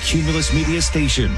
Cumulus Media Station.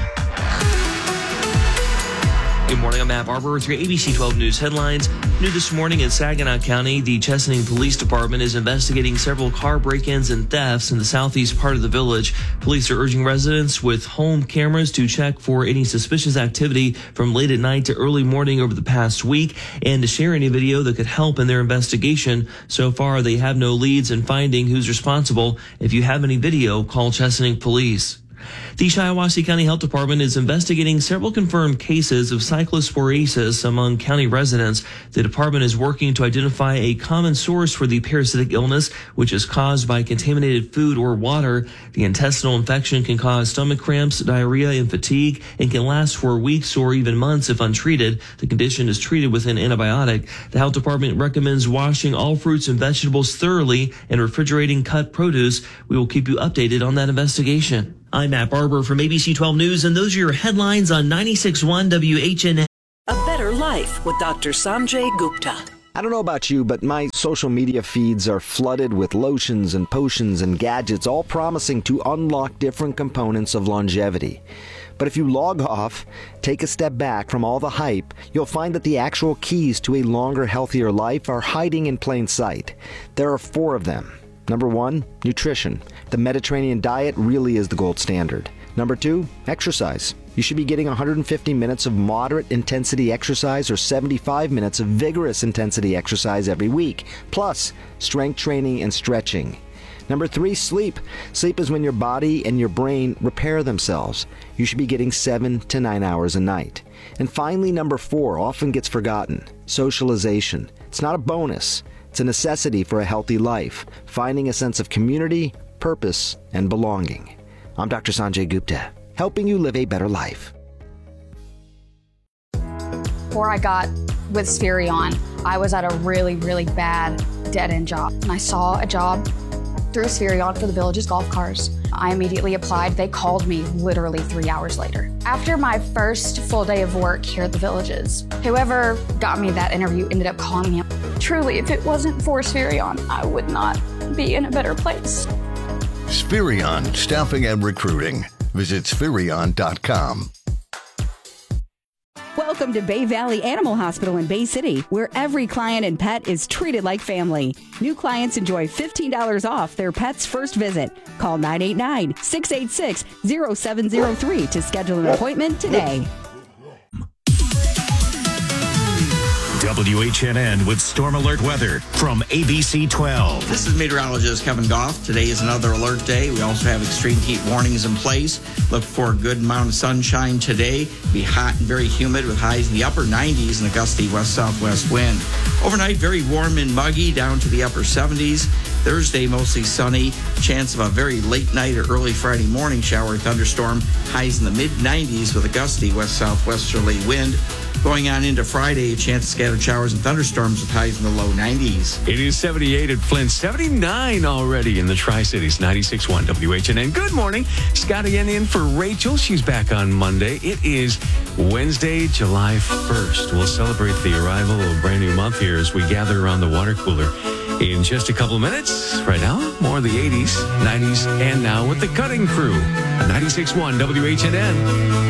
Good morning, I'm Matt Barber with your ABC 12 News headlines. New this morning in Saginaw County, the Chesaning Police Department is investigating several car break-ins and thefts in the southeast part of the village. Police are urging residents with home cameras to check for any suspicious activity from late at night to early morning over the past week and to share any video that could help in their investigation. So far, they have no leads in finding who's responsible. If you have any video, call Chesaning Police. The Shiawassee County Health Department is investigating several confirmed cases of cyclosporiosis among county residents. The department is working to identify a common source for the parasitic illness, which is caused by contaminated food or water. The intestinal infection can cause stomach cramps, diarrhea, and fatigue, and can last for weeks or even months if untreated. The condition is treated with an antibiotic. The health department recommends washing all fruits and vegetables thoroughly and refrigerating cut produce. We will keep you updated on that investigation. I'm Matt Barber from ABC 12 News, and those are your headlines on 96.1 WHN. A Better Life with Dr. Sanjay Gupta. I don't know about you, but my social media feeds are flooded with lotions and potions and gadgets, all promising to unlock different components of longevity. But if you log off, take a step back from all the hype, you'll find that the actual keys to a longer, healthier life are hiding in plain sight. There are 4 of them. Number 1, nutrition. The Mediterranean diet really is the gold standard. Number 2, exercise. You should be getting 150 minutes of moderate intensity exercise or 75 minutes of vigorous intensity exercise every week, plus strength training and stretching. Number 3, sleep. Sleep is when your body and your brain repair themselves. You should be getting 7 to 9 hours a night. And finally, number 4 often gets forgotten. Socialization. It's not a bonus. It's a necessity for a healthy life, finding a sense of community, purpose, and belonging. I'm Dr. Sanjay Gupta, helping you live a better life. Before I got with Spherion, I was at a really, really bad dead-end job. And I saw a job through Spherion for the Villages golf cars. I immediately applied. They called me literally 3 hours later. After my first full day of work here at the Villages, whoever got me that interview ended up calling me. Truly, if it wasn't for Spherion, I would not be in a better place. Spherion Staffing and Recruiting. Visit Spherion.com. Welcome to Bay Valley Animal Hospital in Bay City, where every client and pet is treated like family. New clients enjoy $15 off their pet's first visit. Call 989-686-0703 to schedule an appointment today. WHNN with Storm Alert Weather from ABC 12. This is meteorologist Kevin Goff. Today is another alert day. We also have extreme heat warnings in place. Look for a good amount of sunshine today. Be hot and very humid with highs in the upper 90s and a gusty west-southwest wind. Overnight, very warm and muggy down to the upper 70s. Thursday, mostly sunny. Chance of a very late night or early Friday morning shower or thunderstorm. Highs in the mid-90s with a gusty west-southwesterly wind. Going on into Friday, a chance of scattered showers and thunderstorms with highs in the low 90s. It is 78 at Flint, 79 already in the Tri-Cities, 96.1 WHNN. Good morning. Scotty in for Rachel. She's back on Monday. It is Wednesday, July 1st. We'll celebrate the arrival of a brand new month here as we gather around the water cooler in just a couple of minutes. Right now, more of the 80s, 90s, and now with the Cutting Crew. 96.1 WHNN.